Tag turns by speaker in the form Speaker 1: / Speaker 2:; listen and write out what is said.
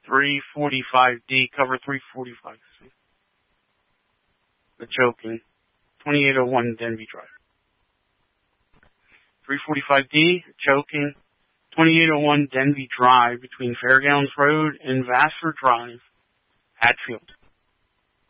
Speaker 1: 345D, cover 345. The choking. 2801 Denby Drive. 345D, choking. 2801 Denby Drive between Fairgrounds Road and Vassar Drive, Hatfield.